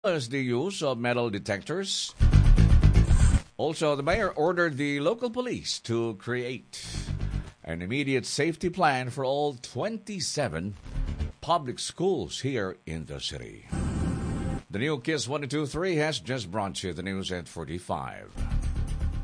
as the use of metal detectors. Also, the mayor ordered the local police to create an immediate safety plan for all 27 public schools here in the city. The new Kiss 123 has just brought you the news at 45.